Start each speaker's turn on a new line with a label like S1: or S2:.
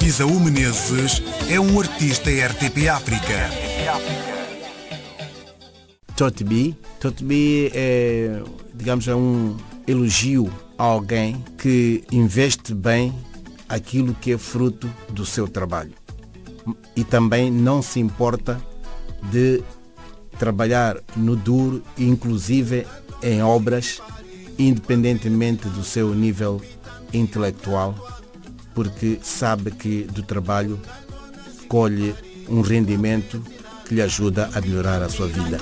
S1: Isaú Menezes é um artista RTP África.
S2: Tote-bi é, digamos, é um elogio a alguém que investe bem aquilo que é fruto do seu trabalho e também não se importa de trabalhar no duro, inclusive em obras, independentemente do seu nível intelectual, porque sabe que do trabalho colhe um rendimento que lhe ajuda a melhorar a sua vida.